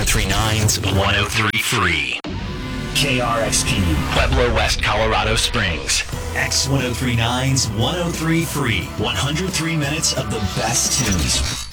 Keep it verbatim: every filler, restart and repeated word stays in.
1039's one oh three Free. K R X P, Pueblo West, Colorado Springs. X ten thirty-nine's one oh three Free. one hundred three minutes of the best tunes.